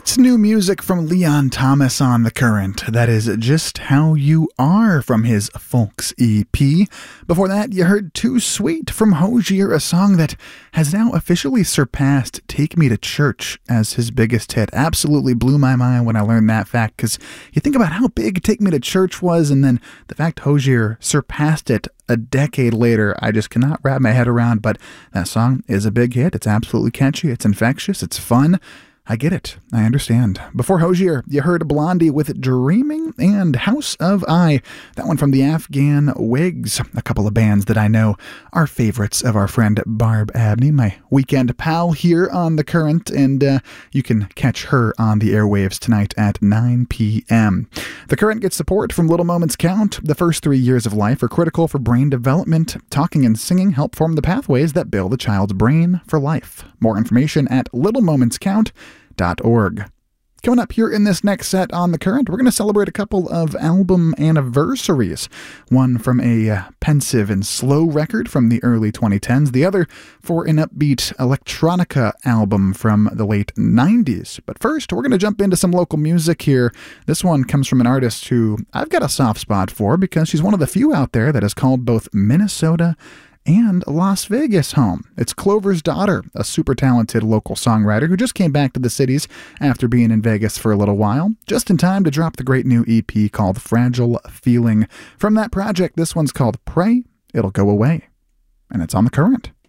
It's new music from Leon Thomas on The Current. That is Just How You Are from his Folks EP. Before that, you heard Too Sweet from Hozier, a song that has now officially surpassed Take Me to Church as his biggest hit. Absolutely blew my mind when I learned that fact, because you think about how big Take Me to Church was, and then the fact Hozier surpassed it a decade later, I just cannot wrap my head around. But that song is a big hit. It's absolutely catchy. It's infectious. It's fun. I get it. I understand. Before Hozier, you heard Blondie with Dreaming and House of I. That one from the Afghan Wigs, a couple of bands that I know are favorites of our friend Barb Abney, my weekend pal here on The Current, and you can catch her on the airwaves tonight at 9 p.m. The Current gets support from Little Moments Count. The first 3 years of life are critical for brain development. Talking and singing help form the pathways that build a child's brain for life. More information at littlemomentscount.org. Coming up here in this next set on The Current, we're going to celebrate a couple of album anniversaries. One from a pensive and slow record from the early 2010s, the other for an upbeat electronica album from the late 90s. But first, we're going to jump into some local music here. This one comes from an artist who I've got a soft spot for because she's one of the few out there that has called both Minnesota and Las Vegas home. It's Clover's Daughter, a super talented local songwriter who just came back to the cities after being in Vegas for a little while, just in time to drop the great new EP called Fragile Feeling. From that project, this one's called Pray It'll Go Away, and it's on The Current.